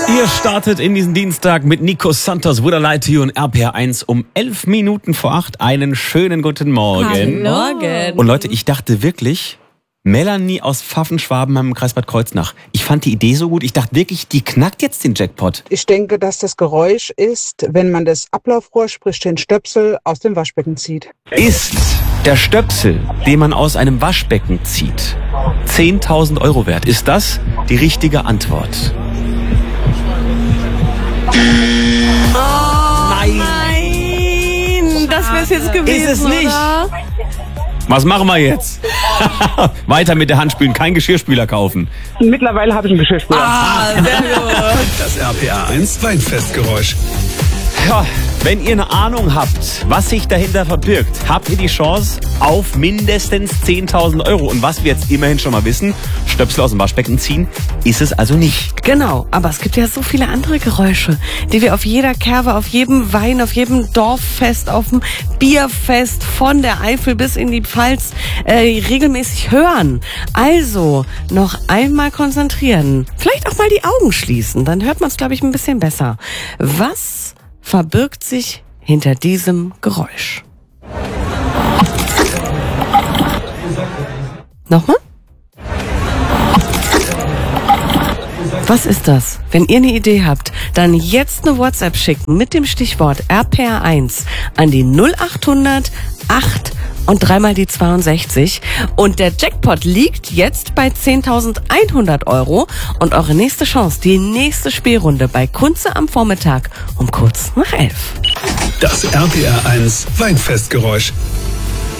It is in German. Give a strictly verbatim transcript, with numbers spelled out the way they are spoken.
Ihr startet in diesen Dienstag mit Nico Santos, Would I Lie to You und R P R eins um elf Minuten vor acht. Einen schönen guten Morgen. Morgen. Und Leute, ich dachte wirklich, Melanie aus Pfaffenschwaben im Kreis Bad Kreuznach. Ich fand die Idee so gut. Ich dachte wirklich, die knackt jetzt den Jackpot. Ich denke, dass das Geräusch ist, wenn man das Ablaufrohr, sprich den Stöpsel, aus dem Waschbecken zieht. Ist der Stöpsel, den man aus einem Waschbecken zieht, zehntausend Euro wert? Ist das die richtige Antwort? Nein, das wäre es jetzt gewesen, Ist es nicht? oder? Was machen wir jetzt? Weiter mit der Hand spülen, kein Geschirrspüler kaufen. Mittlerweile habe ich einen Geschirrspüler. Ah, sehr gut. Das R P R eins Weinfestgeräusch. Ja, wenn ihr eine Ahnung habt, was sich dahinter verbirgt, habt ihr die Chance auf mindestens zehntausend Euro. Und was wir jetzt immerhin schon mal wissen, Stöpsel aus dem Waschbecken ziehen, ist es also nicht. Genau, aber es gibt ja so viele andere Geräusche, die wir auf jeder Kerbe, auf jedem Wein, auf jedem Dorffest, auf dem Bierfest von der Eifel bis in die Pfalz äh, regelmäßig hören. Also noch einmal konzentrieren, vielleicht auch mal die Augen schließen, dann hört man es, glaube ich, ein bisschen besser. Was verbirgt sich hinter diesem Geräusch? Nochmal? Was ist das? Wenn ihr eine Idee habt, dann jetzt eine WhatsApp schicken mit dem Stichwort R P R eins an die null achthundert acht und dreimal die zweiundsechzig. Und der Jackpot liegt jetzt bei zehntausendeinhundert Euro. Und eure nächste Chance, die nächste Spielrunde bei Kunze am Vormittag um kurz nach elf. Das R P R eins Weinfestgeräusch.